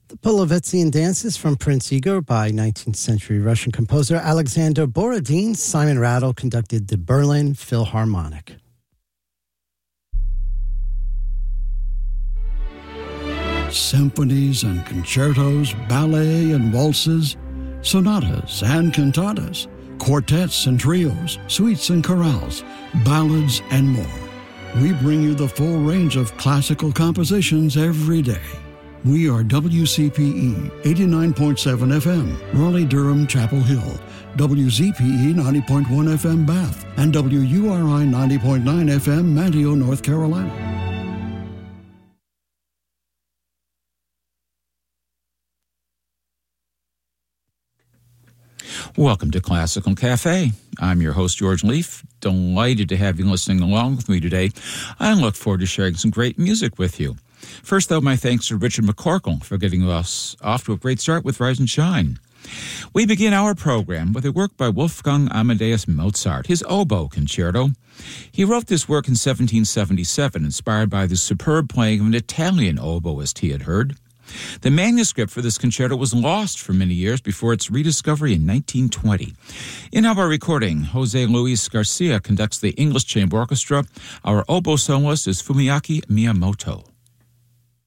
The Polovetzian dances from Prince Igor by 19th century Russian composer Alexander Borodin. Simon Rattle conducted the Berlin Philharmonic. Symphonies and concertos, ballet and waltzes, sonatas and cantatas, quartets and trios, suites and chorales, ballads and more. We bring you the full range of classical compositions every day. We are WCPE 89.7 FM, Raleigh-Durham, Chapel Hill, WZPE 90.1 FM, Bath, and WURI 90.9 FM, Manteo, North Carolina. Welcome to Classical Cafe. I'm your host, George Leaf. Delighted to have you listening along with me today. I look forward to sharing some great music with you. First, though, my thanks to Richard McCorkle for getting us off to a great start with Rise and Shine. We begin our program with a work by Wolfgang Amadeus Mozart, his Oboe Concerto. He wrote this work in 1777, inspired by the superb playing of an Italian oboist he had heard. The manuscript for this concerto was lost for many years before its rediscovery in 1920. In our recording, Jose Luis Garcia conducts the English Chamber Orchestra. Our oboe soloist is Fumiaki Miyamoto.